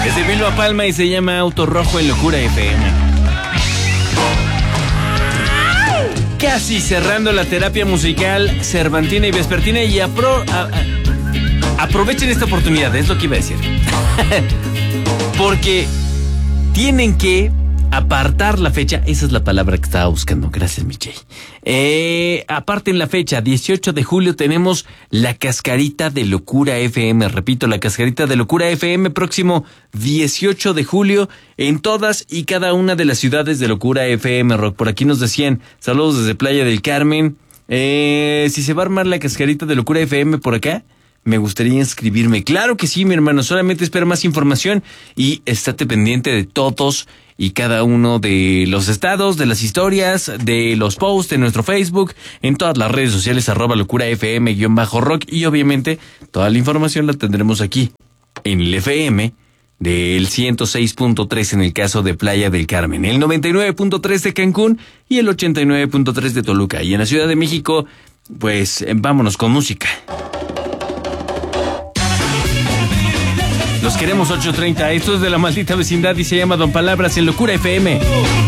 Es de Vilma Palma y se llama Auto Rojo en Locura FM. Casi cerrando la terapia musical cervantina y vespertina, y aprovechen esta oportunidad, es lo que iba a decir. Porque tienen que apartar la fecha, esa es la palabra que estaba buscando, gracias Michelle. Aparten la fecha, 18 de julio tenemos la Cascarita de Locura FM, repito, la Cascarita de Locura FM, próximo 18 de julio en todas y cada una de las ciudades de Locura FM Rock. Por aquí nos decían, saludos desde Playa del Carmen, si se va a armar la Cascarita de Locura FM por acá, me gustaría inscribirme. Claro que sí, mi hermano, solamente espera más información y estate pendiente de todos y cada uno de los estados, de las historias, de los posts en nuestro Facebook, en todas las redes sociales, @locurafm_rock, y obviamente toda la información la tendremos aquí en el FM del 106.3 en el caso de Playa del Carmen, el 99.3 de Cancún y el 89.3 de Toluca. Y en la Ciudad de México, pues vámonos con música. Los queremos 8:30. Esto es de La Maldita Vecindad y se llama Don Palabras en Locura FM.